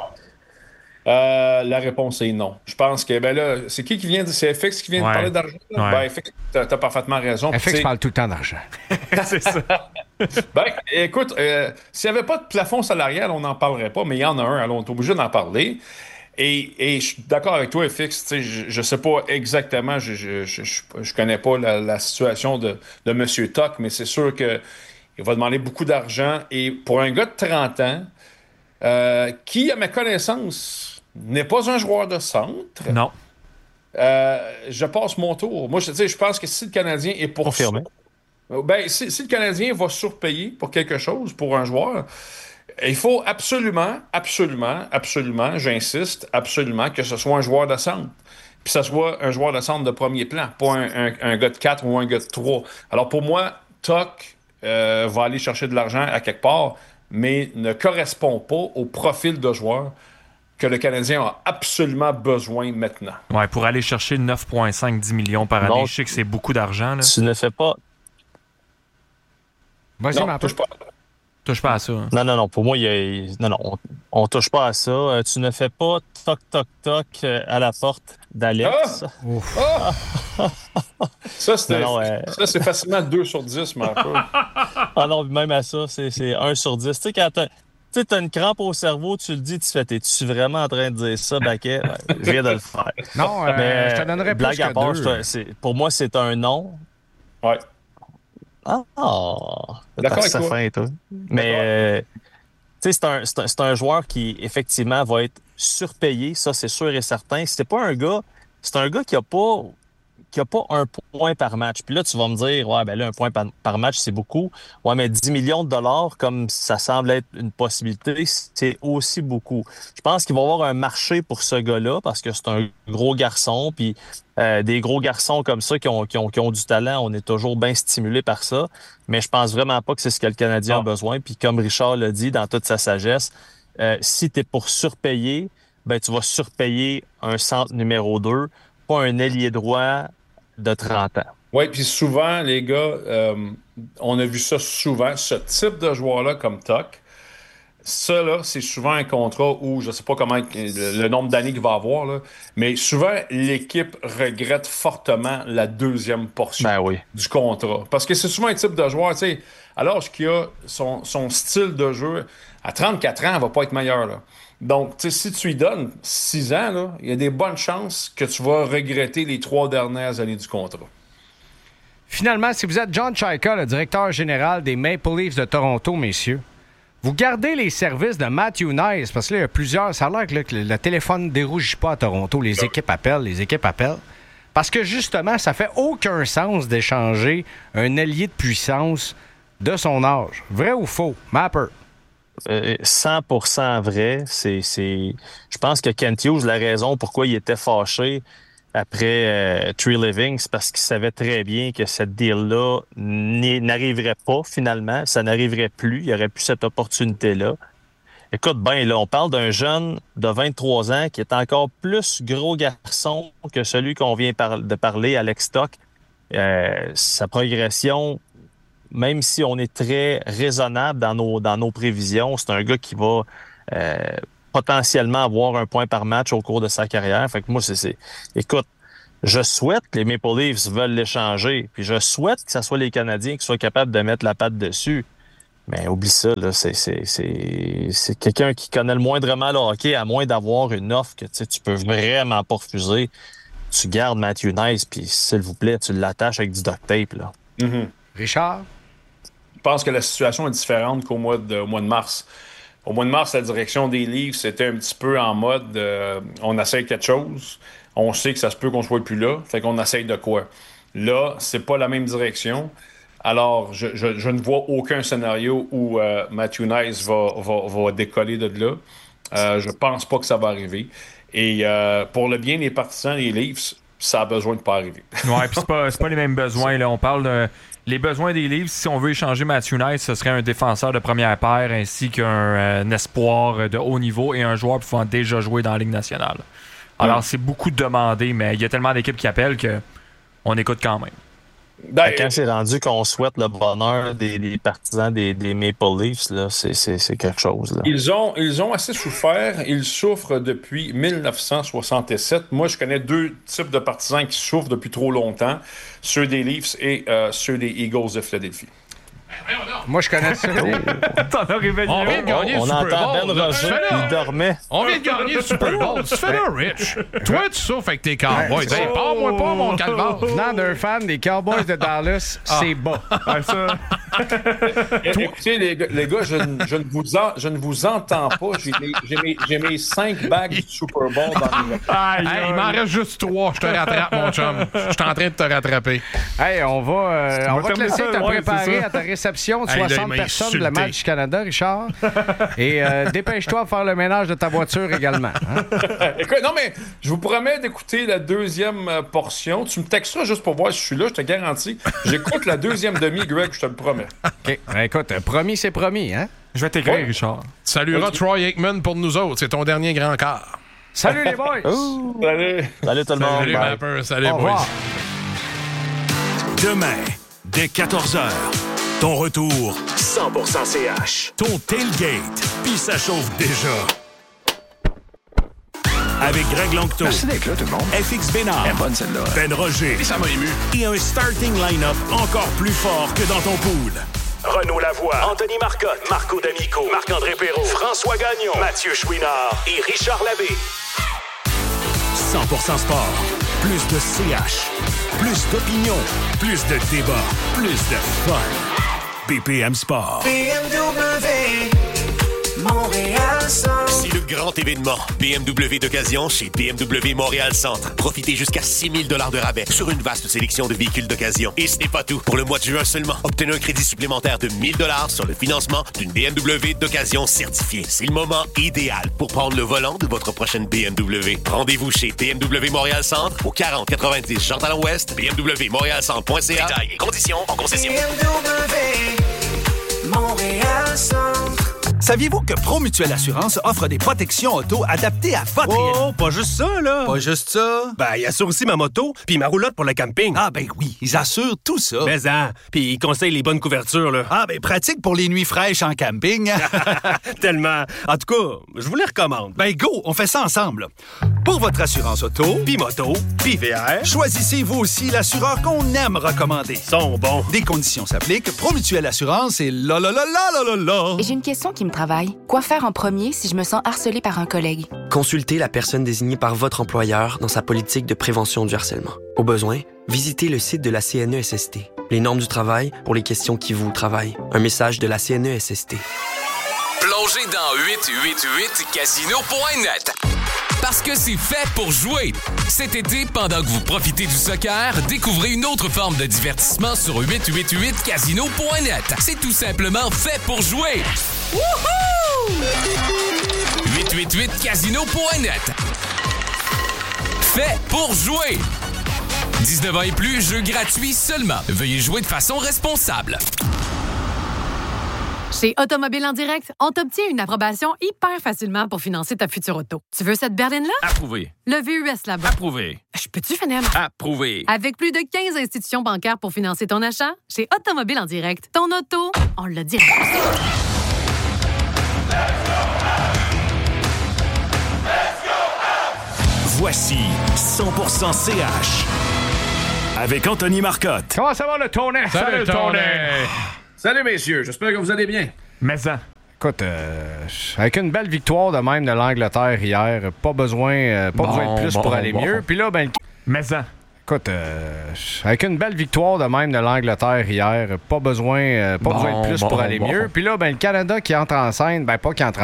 [SPEAKER 11] Euh, la réponse est non. Je pense que, ben là, c'est qui qui vient de... C'est F X qui vient
[SPEAKER 13] ouais.
[SPEAKER 11] de parler d'argent?
[SPEAKER 13] Ouais.
[SPEAKER 11] Ben, F X, t'as, t'as parfaitement raison.
[SPEAKER 2] F X parle tout le temps d'argent.
[SPEAKER 13] C'est ça.
[SPEAKER 11] Ben, écoute, euh, s'il n'y avait pas de plafond salarial, on n'en parlerait pas, mais il y en a un, alors on est obligé d'en parler. Et, et je suis d'accord avec toi, F X, je ne sais pas exactement, je je, je, je, je connais pas la, la situation de, de M. Tuch, mais c'est sûr qu'il va demander beaucoup d'argent. Et pour un gars de trente ans, euh, qui, à ma connaissance, n'est pas un joueur de centre.
[SPEAKER 13] Non.
[SPEAKER 11] Euh, je passe mon tour. Moi, je, je pense que si le Canadien est pour...
[SPEAKER 12] Confirmé.
[SPEAKER 11] Ben, si, si le Canadien va surpayer pour quelque chose, pour un joueur, il faut absolument, absolument, absolument, j'insiste, absolument que ce soit un joueur de centre. Puis que ce soit un joueur de centre de premier plan, pas un, un, un gars de quatre ou un gars de trois. Alors pour moi, Tuch euh, va aller chercher de l'argent à quelque part, mais ne correspond pas au profil de joueur que le Canadien a absolument besoin maintenant.
[SPEAKER 13] Ouais, pour aller chercher neuf virgule cinq dix millions par année, non, je sais que c'est beaucoup d'argent. Là.
[SPEAKER 12] Tu ne fais pas...
[SPEAKER 2] Vas-y,
[SPEAKER 11] non,
[SPEAKER 2] ma
[SPEAKER 11] touche pas.
[SPEAKER 13] Touche pas à ça. Hein.
[SPEAKER 12] Non, non, non. Pour moi, il y a... non, non, on, on touche pas à ça. Euh, tu ne fais pas toc, toc, toc euh, à la porte d'Alex.
[SPEAKER 11] Oh! Oh! ça, c'est, non, non, euh... ça, c'est facilement deux sur dix, mais un peu.
[SPEAKER 12] Ah non, même à ça, c'est, c'est un sur dix. Tu sais, quand t'as... Tu sais, t'as une crampe au cerveau, tu le dis, tu fais, t'es-tu vraiment en train de dire ça, Baquet? Ouais, je viens de le faire.
[SPEAKER 2] Non, euh, mais, je te donnerais plus que
[SPEAKER 12] part,
[SPEAKER 2] deux.
[SPEAKER 12] Je, c'est, pour moi, c'est un non.
[SPEAKER 11] Ouais.
[SPEAKER 12] Ah, oh,
[SPEAKER 11] d'accord avec toi.
[SPEAKER 12] Fin, toi. Mais, euh, tu sais, c'est un, c'est, un, c'est un joueur qui, effectivement, va être surpayé, ça, c'est sûr et certain. C'est pas un gars... C'est un gars qui a pas... qui n'a pas un point par match. Puis là, tu vas me dire, ouais, ben là, un point par, par match, c'est beaucoup. Ouais, mais dix millions de dollars, comme ça semble être une possibilité, c'est aussi beaucoup. Je pense qu'il va y avoir un marché pour ce gars-là parce que c'est un gros garçon. Puis euh, des gros garçons comme ça qui ont, qui, ont, qui ont du talent, on est toujours bien stimulé par ça. Mais je pense vraiment pas que c'est ce que le Canadien a besoin. Puis comme Richard l'a dit dans toute sa sagesse, euh, si tu es pour surpayer, ben tu vas surpayer un centre numéro deux, pas un ailier droit de trente ans.
[SPEAKER 11] Oui, puis souvent, les gars, euh, on a vu ça souvent, ce type de joueur-là comme Tuch, ça, là, c'est souvent un contrat où, je ne sais pas comment le, le nombre d'années qu'il va avoir, là, mais souvent, l'équipe regrette fortement la deuxième portion
[SPEAKER 12] ben oui.
[SPEAKER 11] du contrat. Parce que c'est souvent un type de joueur, tu sais, à l'âge qu'il a, son, son style de jeu, à trente-quatre ans, il ne va pas être meilleur, là. Donc, tu sais, si tu lui donnes six ans, là, il y a des bonnes chances que tu vas regretter les trois dernières années du contrat.
[SPEAKER 2] Finalement, si vous êtes John Chayka, le directeur général des Maple Leafs de Toronto, messieurs, vous gardez les services de Matthew Knies, parce que là, il y a plusieurs... Ça a l'air que, là, que le téléphone ne dérougit pas à Toronto. Les équipes appellent, les équipes appellent. Parce que, justement, ça fait aucun sens d'échanger un allié de puissance de son âge. Vrai ou faux? Mapper?
[SPEAKER 12] Euh, cent pour cent vrai. C'est, c'est... Je pense que Kent Hughes, la raison pourquoi il était fâché après euh, Tree Living, c'est parce qu'il savait très bien que cette deal-là n'arriverait pas finalement. Ça n'arriverait plus. Il n'y aurait plus cette opportunité-là. Écoute, ben là, on parle d'un jeune de vingt-trois ans qui est encore plus gros garçon que celui qu'on vient par- de parler, Alex Tuch. Euh, sa progression, même si on est très raisonnable dans nos, dans nos prévisions, c'est un gars qui va euh, potentiellement avoir un point par match au cours de sa carrière. Fait que moi, c'est, c'est... écoute, je souhaite que les Maple Leafs veulent l'échanger, puis je souhaite que ce soit les Canadiens qui soient capables de mettre la patte dessus. Mais oublie ça, là, c'est, c'est, c'est, c'est quelqu'un qui connaît le moindrement le hockey, à moins d'avoir une offre que tu peux vraiment pas refuser. Tu gardes Matthew Nice, puis s'il vous plaît, tu l'attaches avec du duct tape. Là.
[SPEAKER 11] Mm-hmm.
[SPEAKER 2] Richard?
[SPEAKER 11] Je pense que la situation est différente qu'au mois de, au mois de mars. Au mois de mars, la direction des Leafs était un petit peu en mode euh, on essaye quelque chose, on sait que ça se peut qu'on soit plus là, fait qu'on essaye de quoi. Là, c'est pas la même direction. Alors, je, je, je ne vois aucun scénario où euh, Matthew Nice va, va, va décoller de là. Euh, je pense pas que ça va arriver. Et euh, pour le bien des partisans des Leafs, ça a besoin de pas arriver.
[SPEAKER 13] Ouais, puis c'est pas, c'est pas les mêmes besoins. Là. On parle de les besoins des Leafs. Si on veut échanger Matthew Nice, ce serait un défenseur de première paire ainsi qu'un euh, espoir de haut niveau et un joueur pouvant déjà jouer dans la Ligue nationale. Alors, mm. c'est beaucoup demandé, mais il y a tellement d'équipes qui appellent qu'on écoute quand même.
[SPEAKER 12] Ben, quand c'est rendu qu'on souhaite le bonheur des, des partisans des, des Maple Leafs, là, c'est, c'est, c'est quelque chose. Là.
[SPEAKER 11] Ils ont, ils ont assez souffert. Ils souffrent depuis dix-neuf cent soixante-sept. Moi, je connais deux types de partisans qui souffrent depuis trop longtemps. Ceux des Leafs et euh, ceux des Eagles de Philadelphie.
[SPEAKER 2] Moi, je connais ça.
[SPEAKER 13] T'en as réveillé.
[SPEAKER 3] On vient de gagner
[SPEAKER 12] on,
[SPEAKER 3] le
[SPEAKER 12] on
[SPEAKER 3] Super
[SPEAKER 12] entend
[SPEAKER 3] Bowl.
[SPEAKER 12] Ben Roger, il dormait.
[SPEAKER 3] On vient de gagner le Super Bowl. Tu fais là, Rich. Toi, tu souffres avec tes Cowboys.
[SPEAKER 2] Ouais,
[SPEAKER 3] hey,
[SPEAKER 2] oh,
[SPEAKER 3] parle-moi pas, mon calvaire.
[SPEAKER 2] Venant d'un fan des Cowboys de Dallas,
[SPEAKER 3] ah.
[SPEAKER 2] c'est bas.
[SPEAKER 13] Ouais, ça.
[SPEAKER 11] Écoutez, les, les gars, je, ne- je, ne vous en- je ne vous entends pas. J'ai, les- j'ai, mes, j'ai mes cinq bagues du Super Bowl dans les
[SPEAKER 3] Hey, il m'en reste juste trois. Je te rattrape, mon chum. Je suis en train de te rattraper.
[SPEAKER 2] Hey, on va, euh, on
[SPEAKER 13] va
[SPEAKER 2] va te
[SPEAKER 13] fermer
[SPEAKER 2] laisser
[SPEAKER 13] ça,
[SPEAKER 2] te
[SPEAKER 13] ouais,
[SPEAKER 2] préparer
[SPEAKER 13] c'est ça.
[SPEAKER 2] à ta réception de
[SPEAKER 3] Hey, là, il
[SPEAKER 2] soixante
[SPEAKER 3] m'a
[SPEAKER 2] personnes de
[SPEAKER 3] insulté.
[SPEAKER 2] le match du Canada, Richard. Et euh, dépêche-toi de faire le ménage de ta voiture également. hein.
[SPEAKER 11] Écoute, non, mais je vous promets d'écouter la deuxième euh, portion. Tu me texteras juste pour voir si je suis là, je te garantis. J'écoute la deuxième demi, Greg, je te le promets.
[SPEAKER 2] OK. Ben, écoute, promis, c'est promis. Hein?
[SPEAKER 13] Je vais t'écrire,
[SPEAKER 11] Ouais.
[SPEAKER 13] Richard.
[SPEAKER 3] Tu salueras
[SPEAKER 11] Ok.
[SPEAKER 3] Troy Aikman pour nous autres. C'est ton dernier grand quart.
[SPEAKER 2] Salut les boys!
[SPEAKER 11] Salut!
[SPEAKER 12] Salut tout le monde.
[SPEAKER 3] Salut,
[SPEAKER 12] Bye.
[SPEAKER 3] Mapper. Salut,
[SPEAKER 2] Au
[SPEAKER 3] boys.
[SPEAKER 2] revoir.
[SPEAKER 9] Demain, dès quatorze heures, ton retour cent pour cent C H. Ton tailgate, puis ça chauffe déjà. Avec Greg Longto.
[SPEAKER 10] Merci d'être là, tout le monde.
[SPEAKER 9] F X Bénard.
[SPEAKER 10] Elle est bonne, celle-là.
[SPEAKER 9] Ben Roger.
[SPEAKER 10] Et ça m'a ému.
[SPEAKER 9] Et un starting line-up encore plus fort que dans ton pool. Renaud Lavoie, Anthony Marcotte, Marco D'Amico, Marc-André Perrault, François Gagnon, Mathieu Chouinard et Richard Labbé. cent pour cent sport. Plus de C H. Plus d'opinion. Plus de débat. Plus de fun. B P M Sport.
[SPEAKER 1] B M W, Montréal Centre.
[SPEAKER 4] C'est le grand événement B M W d'occasion chez B M W Montréal Centre. Profitez jusqu'à six mille dollars de rabais sur une vaste sélection de véhicules d'occasion. Et ce n'est pas tout. Pour le mois de juin seulement, obtenez un crédit supplémentaire de mille dollars sur le financement d'une B M W d'occasion certifiée. C'est le moment idéal pour prendre le volant de votre prochaine B M W. Rendez-vous chez B M W Montréal Centre au quarante quatre-vingt-dix Jean-Talon-Ouest, b m w montréal centre point c a. Détails et conditions en concession.
[SPEAKER 1] B M W, Montréal Centre.
[SPEAKER 22] Saviez-vous que Promutuelle Assurance offre des protections auto adaptées à votre...
[SPEAKER 23] Oh, pas juste ça, là!
[SPEAKER 22] Pas juste ça?
[SPEAKER 23] Ben, il assure aussi ma moto, puis ma roulotte pour le camping.
[SPEAKER 22] Ah ben oui, ils assurent tout ça.
[SPEAKER 23] Mais hein, puis ils conseillent les bonnes couvertures, là.
[SPEAKER 22] Ah ben pratique pour les nuits fraîches en camping.
[SPEAKER 23] Tellement. En tout cas, je vous les recommande.
[SPEAKER 22] Ben go, on fait ça ensemble. Pour votre assurance auto,
[SPEAKER 23] Puis moto, puis V R.
[SPEAKER 22] choisissez vous aussi l'assureur qu'on aime recommander.
[SPEAKER 23] Ils sont bons.
[SPEAKER 22] Des conditions s'appliquent. Promutuelle Assurance et là là là là là là là.
[SPEAKER 18] J'ai une question qui me travaille. Quoi faire en premier si je me sens harcelée par un collègue?
[SPEAKER 19] Consultez la personne désignée par votre employeur dans sa politique de prévention du harcèlement. Au besoin, visitez le site de la C N E S S T. Les normes du travail pour les questions qui vous travaillent. Un message de la C N E S S T.
[SPEAKER 24] Plongez dans huit huit huit casino point net. Parce que c'est fait pour jouer. Cet été, pendant que vous profitez du soccer, découvrez une autre forme de divertissement sur huit huit huit casino point net. C'est tout simplement fait pour jouer. Wouhou! huit huit huit casino point net. Fait pour jouer. dix-neuf ans et plus, jeu gratuit seulement. Veuillez jouer de façon responsable.
[SPEAKER 6] Chez Automobile en direct, on t'obtient une approbation hyper facilement pour financer ta future auto. Tu veux cette berline-là?
[SPEAKER 7] Approuvé.
[SPEAKER 6] Le V U S là-bas.
[SPEAKER 7] Approuvé.
[SPEAKER 6] Je peux-tu finir?
[SPEAKER 7] Approuvé.
[SPEAKER 6] Avec plus de quinze institutions bancaires pour financer ton achat, chez Automobile en direct, ton auto, on l'a direct.
[SPEAKER 22] Voici cent pour cent C H avec Anthony Marcotte.
[SPEAKER 2] Comment ça va le tonnet?
[SPEAKER 3] Salut, Tony!
[SPEAKER 8] Salut messieurs, j'espère que vous allez bien.
[SPEAKER 13] Mais ça.
[SPEAKER 2] Écoute, euh, avec une belle victoire de même de l'Angleterre hier, pas besoin, euh, pas
[SPEAKER 13] Bon,
[SPEAKER 2] besoin de plus
[SPEAKER 13] bon,
[SPEAKER 2] pour aller
[SPEAKER 13] bon.
[SPEAKER 2] mieux. Puis là, ben, le-
[SPEAKER 13] Mais ça.
[SPEAKER 2] écoute, euh, avec une belle victoire de même de l'Angleterre hier, pas besoin, euh, pas
[SPEAKER 13] Bon,
[SPEAKER 2] besoin de plus
[SPEAKER 13] bon,
[SPEAKER 2] pour aller
[SPEAKER 13] bon.
[SPEAKER 2] mieux. Puis là, ben, le Canada qui entre en scène, ben pas qui entre en